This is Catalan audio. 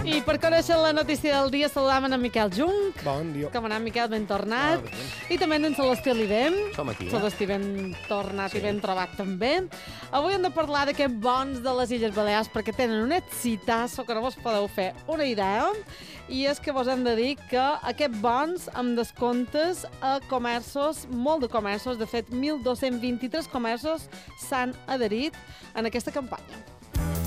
I per conèixer la notícia del dia saludàvem en Miquel Junc. Bon dia. Com anar, Miquel? Ben tornat. I també en Celestí Olivem. Som aquí, Celestí ben tornat i ben trobat també. Avui hem de parlar d'aquests bons de les Illes Balears perquè tenen un exitasso que no vos podeu fer una idea. I és que vos hem de dir que aquests bons amb descomptes a comerços, molt de comerços, de fet 1.223 comerços s'han adherit en aquesta campanya.